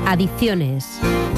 Adicciones.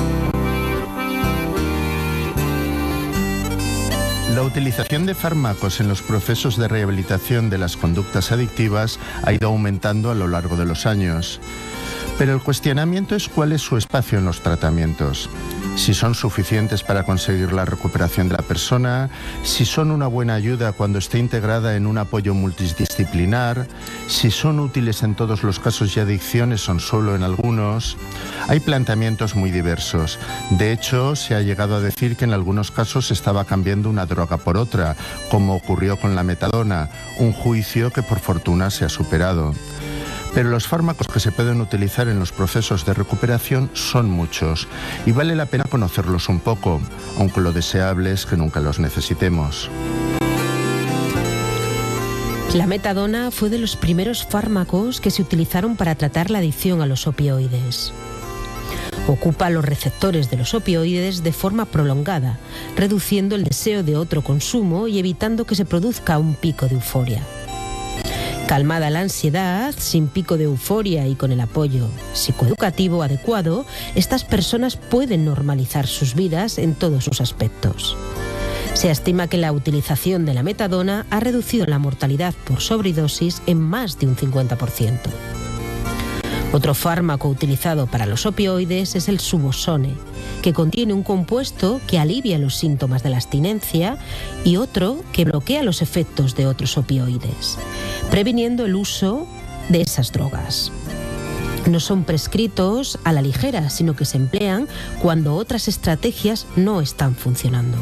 La utilización de fármacos en los procesos de rehabilitación de las conductas adictivas ha ido aumentando a lo largo de los años. Pero el cuestionamiento es cuál es su espacio en los tratamientos. Si son suficientes para conseguir la recuperación de la persona, si son una buena ayuda cuando esté integrada en un apoyo multidisciplinar, si son útiles en todos los casos y adicciones o solo en algunos. Hay planteamientos muy diversos. De hecho, se ha llegado a decir que en algunos casos se estaba cambiando una droga por otra, como ocurrió con la metadona, un juicio que por fortuna se ha superado. Pero los fármacos que se pueden utilizar en los procesos de recuperación son muchos y vale la pena conocerlos un poco, aunque lo deseable es que nunca los necesitemos. La metadona fue de los primeros fármacos que se utilizaron para tratar la adicción a los opioides. Ocupa los receptores de los opioides de forma prolongada, reduciendo el deseo de otro consumo y evitando que se produzca un pico de euforia. Calmada la ansiedad, sin pico de euforia y con el apoyo psicoeducativo adecuado, estas personas pueden normalizar sus vidas en todos sus aspectos. Se estima que la utilización de la metadona ha reducido la mortalidad por sobredosis en más de un 50%. Otro fármaco utilizado para los opioides es el Suboxone, que contiene un compuesto que alivia los síntomas de la abstinencia y otro que bloquea los efectos de otros opioides, previniendo el uso de esas drogas. No son prescritos a la ligera, sino que se emplean cuando otras estrategias no están funcionando.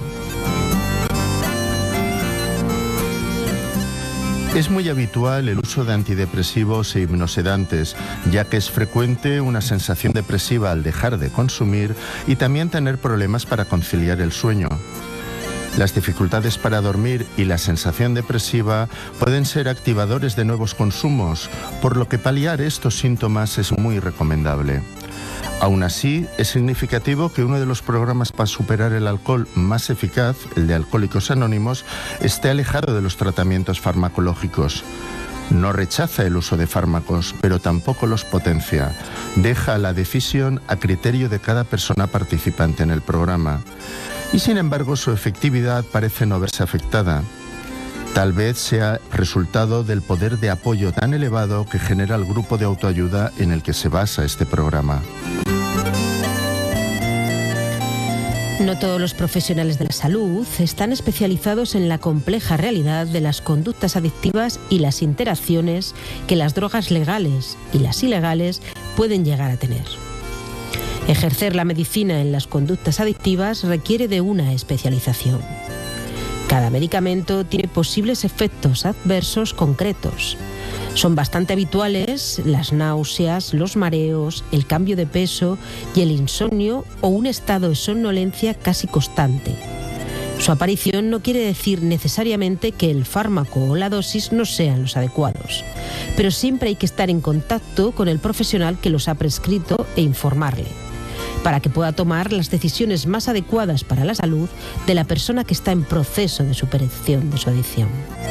Es muy habitual el uso de antidepresivos e hipnosedantes, ya que es frecuente una sensación depresiva al dejar de consumir y también tener problemas para conciliar el sueño. Las dificultades para dormir y la sensación depresiva pueden ser activadores de nuevos consumos, por lo que paliar estos síntomas es muy recomendable. Aún así, es significativo que uno de los programas para superar el alcohol más eficaz, el de Alcohólicos Anónimos, esté alejado de los tratamientos farmacológicos. No rechaza el uso de fármacos, pero tampoco los potencia. Deja la decisión a criterio de cada persona participante en el programa. Y sin embargo, su efectividad parece no verse afectada. Tal vez sea resultado del poder de apoyo tan elevado que genera el grupo de autoayuda en el que se basa este programa. No todos los profesionales de la salud están especializados en la compleja realidad de las conductas adictivas y las interacciones que las drogas legales y las ilegales pueden llegar a tener. Ejercer la medicina en las conductas adictivas requiere de una especialización. Cada medicamento tiene posibles efectos adversos concretos. Son bastante habituales las náuseas, los mareos, el cambio de peso y el insomnio o un estado de somnolencia casi constante. Su aparición no quiere decir necesariamente que el fármaco o la dosis no sean los adecuados, pero siempre hay que estar en contacto con el profesional que los ha prescrito e informarle, para que pueda tomar las decisiones más adecuadas para la salud de la persona que está en proceso de superación de su adicción.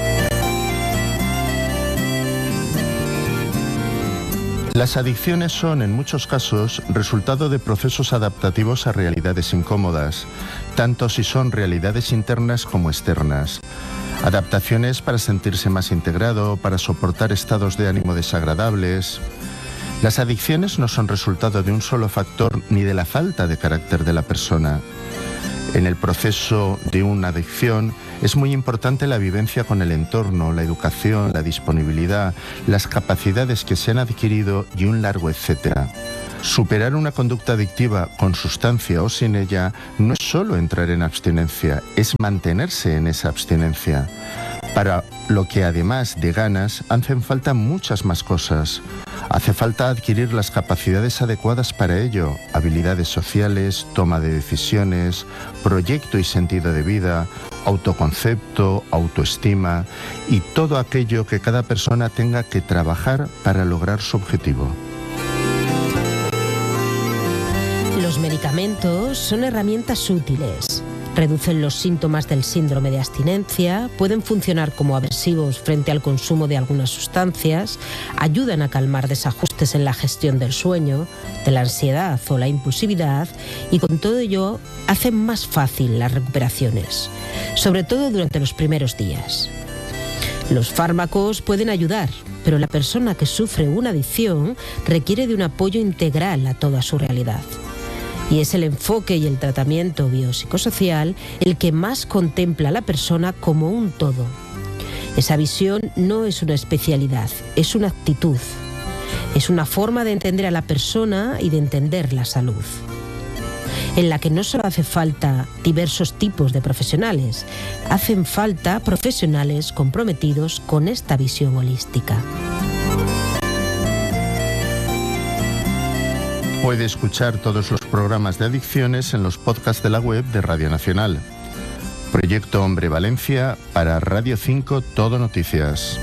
Las adicciones son, en muchos casos, resultado de procesos adaptativos a realidades incómodas, tanto si son realidades internas como externas. Adaptaciones para sentirse más integrado, para soportar estados de ánimo desagradables. Las adicciones no son resultado de un solo factor ni de la falta de carácter de la persona. En el proceso de una adicción es muy importante la vivencia con el entorno, la educación, la disponibilidad, las capacidades que se han adquirido y un largo etcétera. Superar una conducta adictiva con sustancia o sin ella no es solo entrar en abstinencia, es mantenerse en esa abstinencia. Para lo que además de ganas hacen falta muchas más cosas. Hace falta adquirir las capacidades adecuadas para ello, habilidades sociales, toma de decisiones, proyecto y sentido de vida, autoconcepto, autoestima y todo aquello que cada persona tenga que trabajar para lograr su objetivo. Los medicamentos son herramientas útiles, reducen los síntomas del síndrome de abstinencia, pueden funcionar como aversivos frente al consumo de algunas sustancias, ayudan a calmar desajustes en la gestión del sueño, de la ansiedad o la impulsividad y con todo ello hacen más fácil las recuperaciones, sobre todo durante los primeros días. Los fármacos pueden ayudar, pero la persona que sufre una adicción requiere de un apoyo integral a toda su realidad. Y es el enfoque y el tratamiento biopsicosocial el que más contempla a la persona como un todo. Esa visión no es una especialidad, es una actitud. Es una forma de entender a la persona y de entender la salud, en la que no solo hace falta diversos tipos de profesionales, hacen falta profesionales comprometidos con esta visión holística. Puede escuchar todos los programas de adicciones en los podcasts de la web de Radio Nacional. Proyecto Hombre Valencia para Radio 5 Todo Noticias.